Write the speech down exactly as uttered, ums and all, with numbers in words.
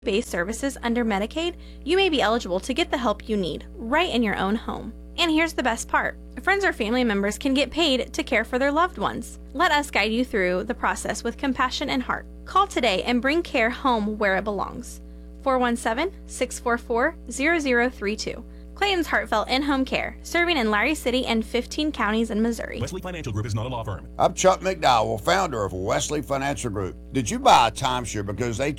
based services under Medicaid, you may be eligible to get the help you need right in your own home. And here's the best part. Friends or family members can get paid to care for their loved ones. Let us guide you through the process with compassion and heart. Call today and bring care home where it belongs. four one seven, six four four, zero zero three two. Clayton's Heartfelt In-Home Care, serving in Larry City and fifteen counties in Missouri. Wesley Financial Group is not a law firm. I'm Chuck McDowell, founder of Wesley Financial Group. Did you buy a timeshare because they